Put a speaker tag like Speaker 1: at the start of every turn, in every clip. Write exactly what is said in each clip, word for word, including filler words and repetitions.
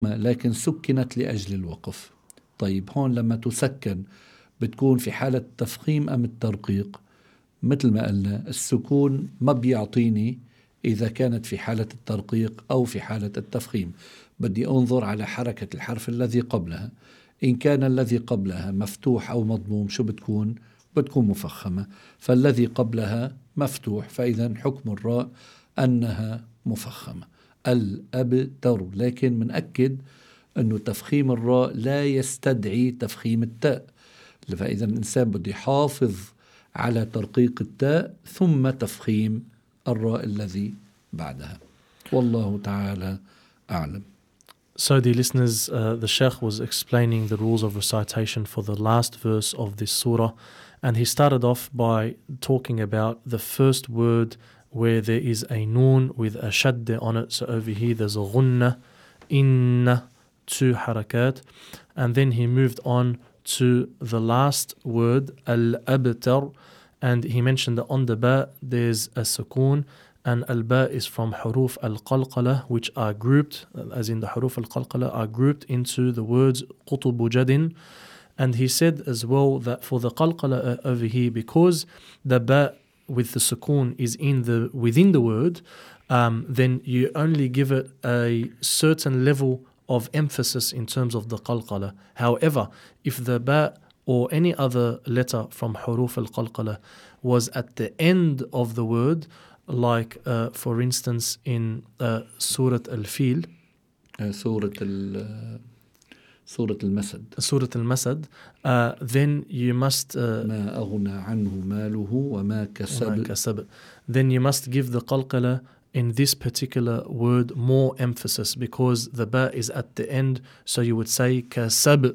Speaker 1: لكن سكنت لأجل الوقف. طيب هون لما تسكن بتكون في حالة تفخيم أم الترقيق؟ مثل ما قلنا السكون ما بيعطيني إذا كانت في حالة الترقيق أو في حالة التفخيم، بدي أنظر على حركة الحرف الذي قبلها. إن كان الذي قبلها مفتوح أو مضموم شو بتكون؟ بتكون مفخمة، فالذي قبلها مفتوح، فإذا حكم الراء أنها مفخمة. الأبتر، لكن منأكد أنه تفخيم الراء لا يستدعي تفخيم التاء، فإذا الإنسان بده يحافظ على ترقيق التاء ثم تفخيم الراء الذي بعدها. والله تعالى أعلم.
Speaker 2: So, dear listeners, uh, the Shaykh was explaining the rules of recitation for the last verse of this surah, and he started off by talking about the first word where there is a noon with a shadda on it. So over here there's a ghunna, inna, two harakat, and then he moved on to the last word, al-abtar, and he mentioned that on the ba there's a sukoon, and al-ba is from huruf al-qalqala, which are grouped, as in the huruf al-qalqala are grouped into the words qutubu jadin. And he said as well that for the qalqala over here, because the ba with the sukoon is in the within the word, um, then you only give it a certain level of emphasis in terms of the qalqala. However, if the ba or any other letter from huruf al-qalqala was at the end of the word, like uh, for instance in uh, Surah Al-Fil,
Speaker 1: uh, Surah Al Surah Al-Masad,
Speaker 2: Surah Al-Masad, uh, then you must uh,
Speaker 1: ما أغنى عنه ماله وما كسب.
Speaker 2: كسب. Then you must give the qalqala in this particular word more emphasis, because the ba is at the end, so you would say kasab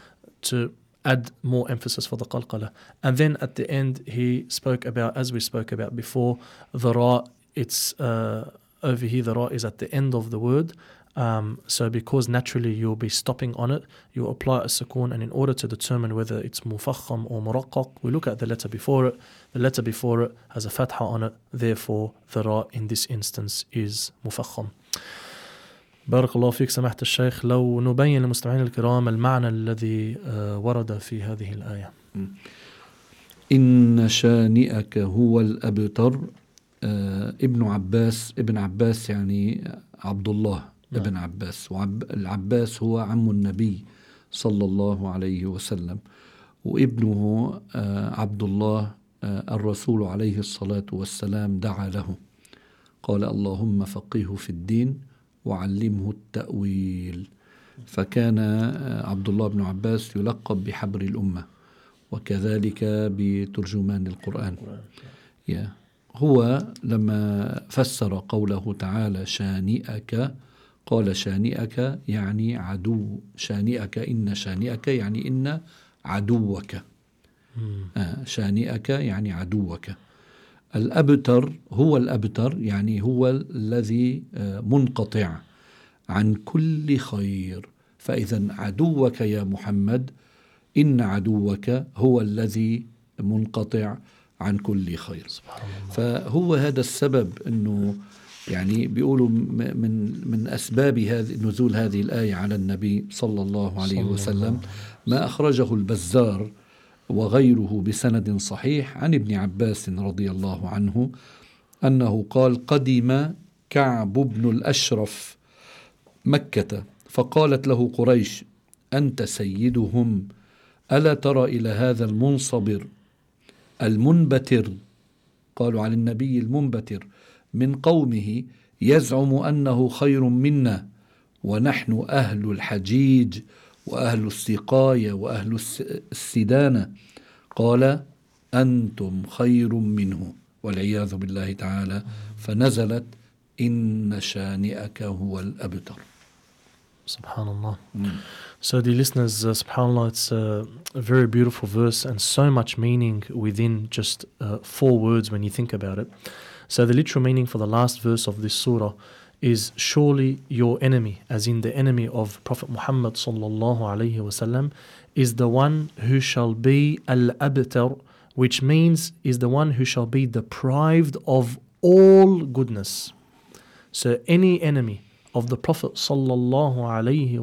Speaker 2: to add more emphasis for the qalqala. And then at the end he spoke about, as we spoke about before, the ra, it's uh, over here the ra is at the end of the word, um, so because naturally you'll be stopping on it, you apply a sukoon, and in order to determine whether it's mufakham or muraqqaq, we look at the letter before it. The letter before it has a fatha on it, therefore the ra in this instance is mufakham. بارك الله فيك سماحة الشيخ. لو نبين للمستمعين الكرام المعنى الذي ورد في هذه الآية.
Speaker 1: إن شانئك هو الأبتر. ابن عباس، ابن عباس يعني عبد الله نعم. ابن عباس، والعباس هو عم النبي صلى الله عليه وسلم، وابنه عبد الله الرسول عليه الصلاة والسلام دعا له، قال اللهم فقهه في الدين وعلمه التأويل. فكان عبد الله بن عباس يلقب بحبر الأمة، وكذلك بترجمان القرآن. هو لما فسر قوله تعالى شانئك، قال شانئك يعني عدو، شانئك إن شانئك يعني إن عدوك، آه شانئك يعني عدوك. الأبتر هو الأبتر يعني هو الذي منقطع عن كل خير، فإذا عدوك يا محمد، إن عدوك هو الذي منقطع عن كل خير. فهو هذا السبب أنه يعني بيقولوا من من أسباب هذه نزول هذه الآية على النبي صلى الله عليه وسلم ما أخرجه البزار وغيره بسند صحيح عن ابن عباس رضي الله عنه أنه قال قدم كعب بن الأشرف مكة فقالت له قريش أنت سيدهم، ألا ترى إلى هذا المنصبر المنبتر، قالوا عن النبي المنبتر من قومه يزعم أنه خير منا، ونحن أهل الحجيج وأهل السقاية وأهل السدانة، قال أنتم خير منه والعياذ بالله تعالى، فنزلت إن شانئك هو الأبتر.
Speaker 2: Subhanallah. Mm. So dear listeners, uh, subhanallah, it's uh, a very beautiful verse and so much meaning within just uh, four words when you think about it. So the literal meaning for the last verse of this surah is surely your enemy, as in the enemy of Prophet Muhammad sallallahu alayhi wasallam, is the one who shall be al-abtar, which means is the one who shall be deprived of all goodness. So any enemy of the Prophet sallallahu alayhi